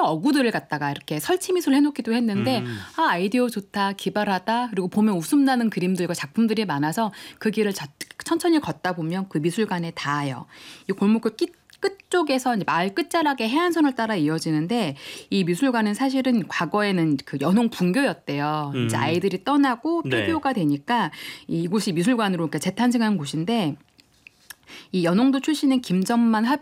어구들을 갖다가 이렇게 설치 미술을 해놓기도 했는데 아이디어 좋다, 기발하다, 그리고 보면 웃음 나는 그림들과 작품들이 많아서 그 길을 천천히 걷다 보면 그 미술관에 닿아요. 이 골목길 끝쪽에서 이제 마을 끝자락에 해안선을 따라 이어지는데 이 미술관은 사실은 과거에는 그 연홍 분교였대요. 이제 아이들이 떠나고 폐교가 되니까 이곳이 미술관으로 그러니까 재탄생한 곳인데 이 연홍도 출신인 김전만